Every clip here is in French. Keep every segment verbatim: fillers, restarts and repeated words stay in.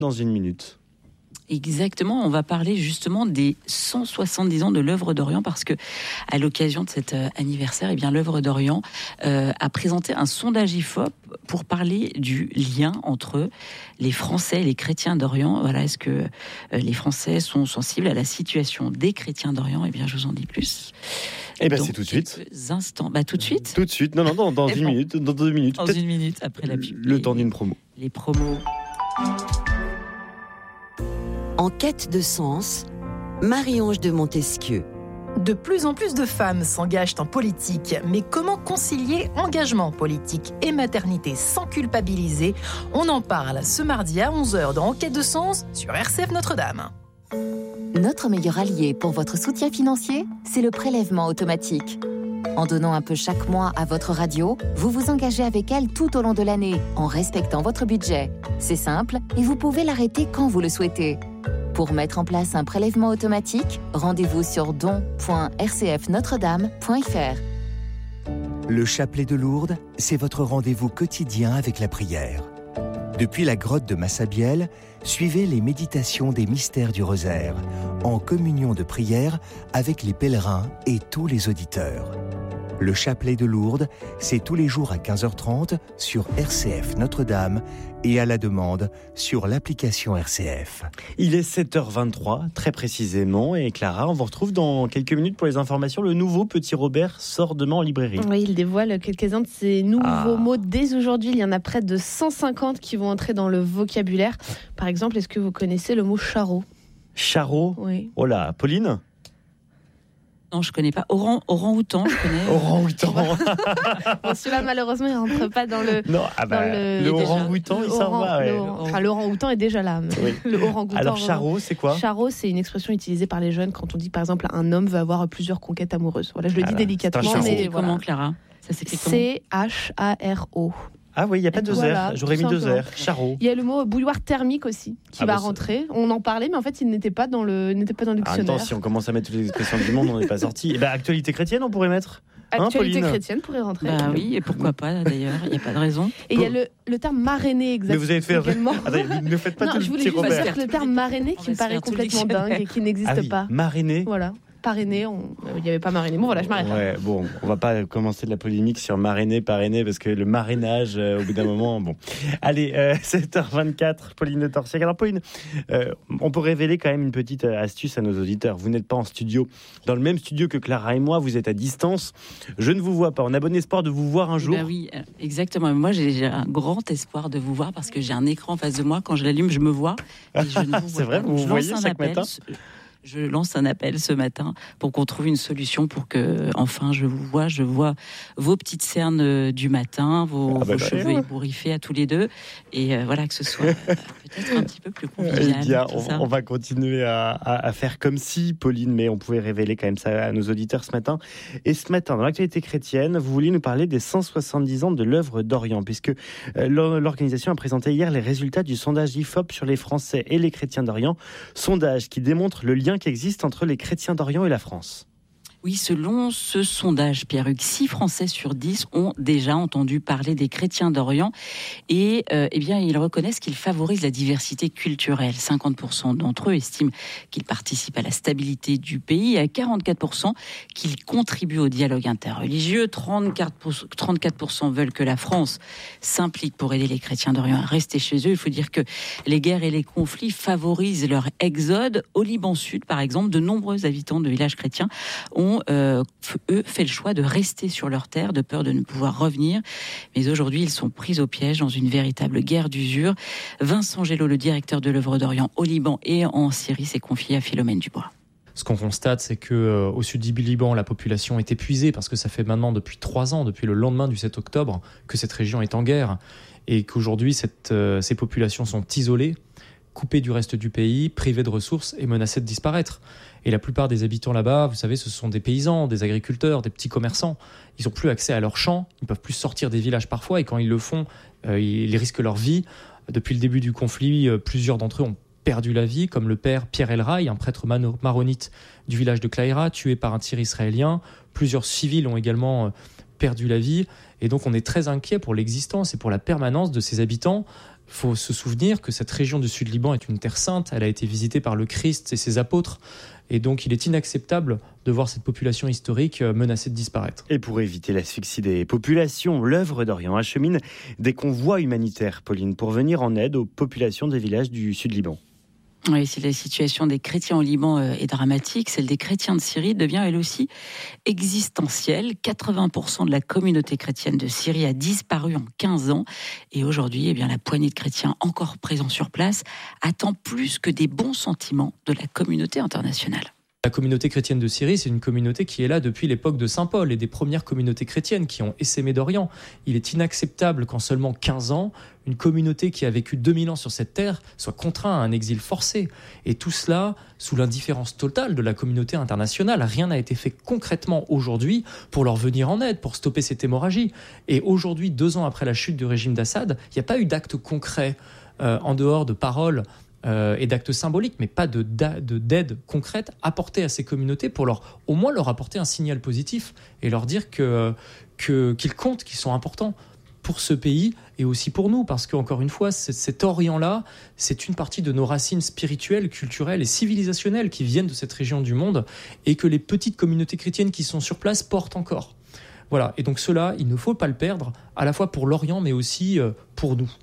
dans une minute. Exactement, on va parler justement des cent soixante-dix ans de l'œuvre d'Orient parce que à l'occasion de cet euh, anniversaire, eh bien l'œuvre d'Orient euh, a présenté un sondage I F O P pour parler du lien entre les Français et les chrétiens d'Orient. Voilà, est-ce que euh, les Français sont sensibles à la situation des chrétiens d'Orient ? Eh bien, je vous en dis plus. Eh bien, c'est tout de suite. Instants. Bah, tout de suite. Tout de suite. Non, non, dans, dans une bon. minute, dans deux minutes. Dans une minute après la pub. Le temps d'une promo. Les promos. En quête de sens, Marie-Ange de Montesquieu. De plus en plus de femmes s'engagent en politique, mais comment concilier engagement politique et maternité sans culpabiliser ? On en parle ce mardi à onze heures dans En quête de sens sur R C F Notre-Dame. Notre meilleur allié pour votre soutien financier, c'est le prélèvement automatique. En donnant un peu chaque mois à votre radio, vous vous engagez avec elle tout au long de l'année, en respectant votre budget. C'est simple et vous pouvez l'arrêter quand vous le souhaitez. Pour mettre en place un prélèvement automatique, rendez-vous sur don point r c f notre dame point f r. Le chapelet de Lourdes, c'est votre rendez-vous quotidien avec la prière. Depuis la grotte de Massabielle, suivez les méditations des mystères du rosaire, en communion de prière avec les pèlerins et tous les auditeurs. Le chapelet de Lourdes, c'est tous les jours à quinze heures trente sur R C F Notre-Dame et à la demande sur l'application R C F. Il est sept heures vingt-trois, très précisément. Et Clara, on vous retrouve dans quelques minutes pour les informations. Le nouveau Petit Robert sort demain en librairie. Oui, il dévoile quelques-uns de ses nouveaux ah. mots dès aujourd'hui. Il y en a près de cent cinquante qui vont entrer dans le vocabulaire. Par exemple, est-ce que vous connaissez le mot charreau ? Charreau ? Oui. Oh là, Pauline ? Non, je connais pas. Orang, orang-outan, je connais. Orang-outan. Bon, celui-là, malheureusement, il rentre pas dans le. Non, ah bah, dans le, le orang-outan, il s'en va. Ouais. Le, enfin, le orang-outan est déjà là. Mais oui. Le orang-outan. Alors, charreau, c'est quoi ? Charreau, c'est une expression utilisée par les jeunes quand on dit, par exemple, un homme veut avoir plusieurs conquêtes amoureuses. Voilà, je le ah dis là, délicatement. Ça s'écrit mais comment, voilà. Clara ? Ça s'écrit comment ? C H A R O. Ah oui, il n'y a pas deux voilà, R. J'aurais mis deux R. Charreau. Il y a le mot bouilloire thermique aussi qui ah va bah rentrer. On en parlait, mais en fait, il n'était pas dans le, n'était pas dans le dictionnaire. En même temps, si on commence à mettre toutes les expressions du monde, on n'est pas sorti. Et ben, actualité chrétienne, on pourrait mettre. Actualité hein, chrétienne pourrait rentrer. Bah oui, et pourquoi pas d'ailleurs, il n'y a pas de raison. Et il y a le, le terme marrainé exactement. Mais vous avez fait également. Attendez, ne faites pas non, tout je le voulais petit juste Robert. dire que le terme marrainé qui me paraît complètement dingue et qui n'existe ah oui, pas. Marrainé. Voilà. Parrainé, on... il n'y avait pas marrainé. Bon voilà, je m'arrête. Ouais, bon, on va pas commencer de la polémique sur marrainé, parrainé, parce que le marrainage, euh, au bout d'un moment, bon. Allez, euh, sept heures vingt-quatre, Pauline de Torsiac. Alors Pauline, euh, on peut révéler quand même une petite astuce à nos auditeurs. Vous n'êtes pas en studio, dans le même studio que Clara et moi, vous êtes à distance. Je ne vous vois pas. On a bon espoir de vous voir un jour. Ben oui, exactement. Moi, j'ai un grand espoir de vous voir parce que j'ai un écran en face de moi. Quand je l'allume, je me vois. Et je ne vous vois C'est vrai, pas. vous vous voyez chaque appel. matin ? Je lance un appel ce matin pour qu'on trouve une solution pour que, enfin, je vous vois, je vois vos petites cernes du matin, vos, ah bah vos cheveux ouais. ébouriffés à tous les deux, et euh, voilà, que ce soit euh, peut-être un petit peu plus convivial. Eh bien, on, on va continuer à, à, à faire comme si, Pauline, mais on pouvait révéler quand même ça à nos auditeurs ce matin. Et ce matin, dans l'actualité chrétienne, vous vouliez nous parler des cent soixante-dix ans de l'œuvre d'Orient, puisque euh, l'organisation a présenté hier les résultats du sondage I F O P sur les Français et les chrétiens d'Orient, sondage qui démontre le lien qui existe entre les chrétiens d'Orient et la France. Oui, selon ce sondage, Pierre-Hugues, six Français sur dix ont déjà entendu parler des chrétiens d'Orient et euh, eh bien, ils reconnaissent qu'ils favorisent la diversité culturelle. cinquante pour cent d'entre eux estiment qu'ils participent à la stabilité du pays et à quarante-quatre pour cent qu'ils contribuent au dialogue interreligieux. trente-quatre pour cent veulent que la France s'implique pour aider les chrétiens d'Orient à rester chez eux. Il faut dire que les guerres et les conflits favorisent leur exode. Au Liban Sud, par exemple, de nombreux habitants de villages chrétiens ont Euh, eux, fait le choix de rester sur leur terre de peur de ne pouvoir revenir. Mais aujourd'hui, ils sont pris au piège dans une véritable guerre d'usure. Vincent Gélo, le directeur de l'œuvre d'Orient au Liban et en Syrie, s'est confié à Philomène Dubois. Ce qu'on constate, c'est qu'au euh, sud du Liban, la population est épuisée parce que ça fait maintenant depuis trois ans, depuis le lendemain du sept octobre, que cette région est en guerre et qu'aujourd'hui, cette, euh, ces populations sont isolées, coupées du reste du pays, privées de ressources et menacées de disparaître. Et la plupart des habitants là-bas, vous savez, ce sont des paysans, des agriculteurs, des petits commerçants. Ils n'ont plus accès à leurs champs, ils ne peuvent plus sortir des villages parfois, et quand ils le font, euh, ils risquent leur vie. Depuis le début du conflit, euh, plusieurs d'entre eux ont perdu la vie, comme le père Pierre El Rai, un prêtre maronite du village de Klaïra, tué par un tir israélien. Plusieurs civils ont également euh, perdu la vie, et donc on est très inquiet pour l'existence et pour la permanence de ces habitants faut se souvenir que cette région du Sud-Liban est une terre sainte. Elle a été visitée par le Christ et ses apôtres. Et donc, il est inacceptable de voir cette population historique menacée de disparaître. Et pour éviter l'asphyxie des populations, l'œuvre d'Orient achemine des convois humanitaires, Pauline, pour venir en aide aux populations des villages du Sud-Liban. Oui, si la situation des chrétiens au Liban est dramatique, celle des chrétiens de Syrie devient elle aussi existentielle. quatre-vingts pour cent de la communauté chrétienne de Syrie a disparu en quinze ans. Et aujourd'hui, eh bien, la poignée de chrétiens encore présents sur place attend plus que des bons sentiments de la communauté internationale. La communauté chrétienne de Syrie, c'est une communauté qui est là depuis l'époque de Saint Paul et des premières communautés chrétiennes qui ont essaimé d'Orient. Il est inacceptable qu'en seulement quinze ans, une communauté qui a vécu deux mille ans sur cette terre soit contrainte à un exil forcé. Et tout cela sous l'indifférence totale de la communauté internationale. Rien n'a été fait concrètement aujourd'hui pour leur venir en aide, pour stopper cette hémorragie. Et aujourd'hui, deux ans après la chute du régime d'Assad, il n'y a pas eu d'acte concret euh, en dehors de paroles Euh, et d'actes symboliques, mais pas de, de, d'aide concrète apportée à ces communautés pour leur, au moins leur apporter un signal positif et leur dire que, que, qu'ils comptent, qu'ils sont importants pour ce pays et aussi pour nous, parce qu'encore une fois, cet, cet Orient-là, c'est une partie de nos racines spirituelles, culturelles et civilisationnelles qui viennent de cette région du monde et que les petites communautés chrétiennes qui sont sur place portent encore. Voilà, et donc cela, il ne faut pas le perdre, à la fois pour l'Orient, mais aussi pour nous.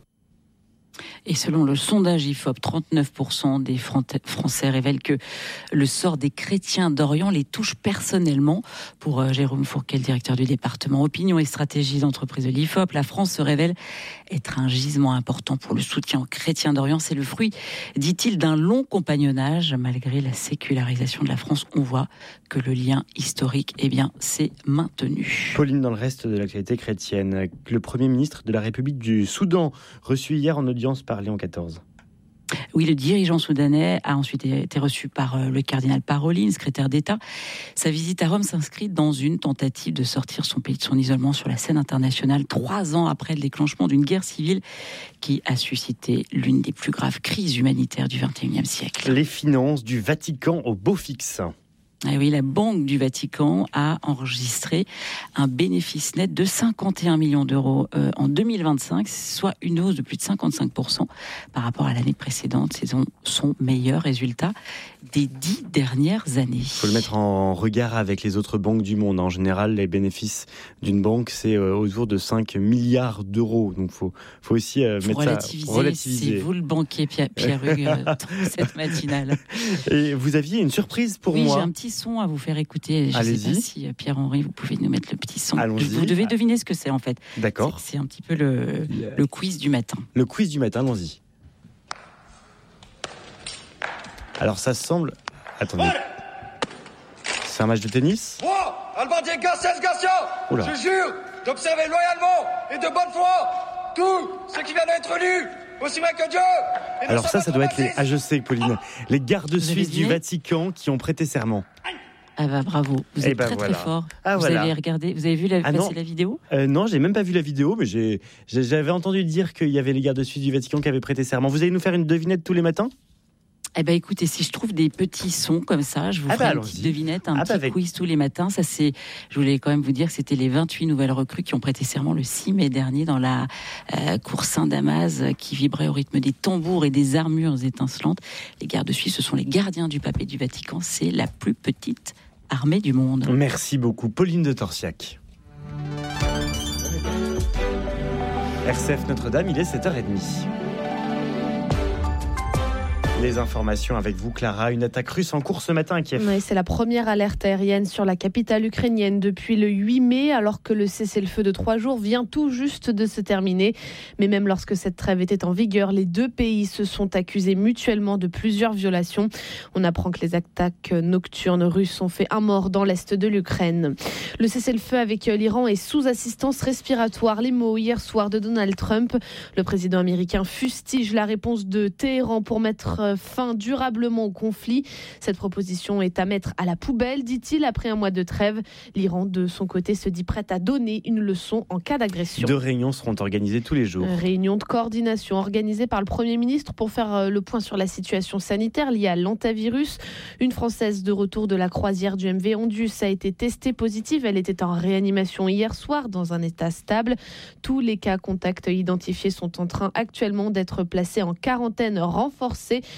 Et selon le sondage I F O P, trente-neuf pour cent des Français révèlent que le sort des chrétiens d'Orient les touche personnellement. Pour euh, Jérôme Fourquet, le directeur du département Opinion et Stratégie d'entreprise de l'I F O P, la France se révèle être un gisement important pour le soutien aux chrétiens d'Orient. C'est le fruit, dit-il, d'un long compagnonnage. Malgré la sécularisation de la France, on voit que le lien historique, eh bien, s'est maintenu. Pauline, dans le reste de l'actualité chrétienne, le Premier ministre de la République du Soudan, reçu hier en audience par Léon quatorze. Oui, le dirigeant soudanais a ensuite été reçu par le cardinal Parolin, secrétaire d'État. Sa visite à Rome s'inscrit dans une tentative de sortir son pays de son isolement sur la scène internationale, trois ans après le déclenchement d'une guerre civile qui a suscité l'une des plus graves crises humanitaires du vingt et unième siècle. Les finances du Vatican au beau fixe. Ah oui, la Banque du Vatican a enregistré un bénéfice net de cinquante et un millions d'euros euh, en deux mille vingt-cinq, soit une hausse de plus de cinquante-cinq pour cent par rapport à l'année précédente. C'est son meilleur résultat des dix dernières années. Il faut le mettre en regard avec les autres banques du monde. En général, les bénéfices d'une banque, c'est euh, autour de cinq milliards d'euros. Donc, il faut, faut aussi euh, faut mettre relativiser, ça... relativiser. C'est vous le banquier Pierre, Pierre Hugues euh, cette matinale. Et vous aviez une surprise pour oui, moi. Oui, j'ai un petit son à vous faire écouter. Je ne sais pas si Pierre-Henri, vous pouvez nous mettre le petit son. Allons-y. Vous devez deviner ce que c'est en fait. D'accord. C'est, c'est un petit peu le, le quiz du matin. Le quiz du matin, allons-y. Alors ça semble... Attendez. C'est un match de tennis ? Moi, Albardien Garcès Garcia, Oula. je jure d'observer loyalement et de bonne foi tout ce qui vient d'être lu, aussi bien que Dieu. Alors ça, ça doit être les... Ah, je sais, Pauline. Les gardes suisses du Vatican qui ont prêté serment. Ah bah bravo, vous Eh êtes ben très voilà. très fort. Ah, vous voilà. avez regardé, vous avez vu la, Ah, passer la vidéo ? euh, Non, j'ai même pas vu la vidéo, mais j'ai, j'ai, j'avais entendu dire qu'il y avait les gardes suisses du Vatican qui avaient prêté serment. Vous allez nous faire une devinette tous les matins ? Eh ben écoutez, si je trouve des petits sons comme ça, je vous ah ferai bah, une petite devinette, un ah petit bah avec... quiz tous les matins. Ça c'est, je voulais quand même vous dire que c'était les vingt-huit nouvelles recrues qui ont prêté serment le six mai dernier dans la euh, cour Saint-Damas, qui vibrait au rythme des tambours et des armures étincelantes. Les gardes suisses, ce sont les gardiens du pape et du Vatican. C'est la plus petite armée du monde. Merci beaucoup, Pauline de Torsiac. R C F Notre-Dame, il est sept heures trente. Les informations avec vous, Clara. Une attaque russe en cours ce matin à Kiev. Oui, c'est la première alerte aérienne sur la capitale ukrainienne depuis le huit mai, alors que le cessez-le-feu de trois jours vient tout juste de se terminer. Mais même lorsque cette trêve était en vigueur, les deux pays se sont accusés mutuellement de plusieurs violations. On apprend que les attaques nocturnes russes ont fait un mort dans l'est de l'Ukraine. Le cessez-le-feu avec l'Iran est sous assistance respiratoire. Les mots hier soir de Donald Trump. Le président américain fustige la réponse de Téhéran pour mettre mettre fin durablement au conflit. Cette proposition est à mettre à la poubelle, dit-il, après un mois de trêve. L'Iran, de son côté, se dit prête à donner une leçon en cas d'agression. Deux réunions seront organisées tous les jours. Réunion de coordination organisée par le Premier ministre pour faire le point sur la situation sanitaire liée à l'hantavirus. Une Française de retour de la croisière du M V Ondus a été testée positive. Elle était en réanimation hier soir dans un état stable. Tous les cas contacts identifiés sont en train actuellement d'être placés en quarantaine renforcée.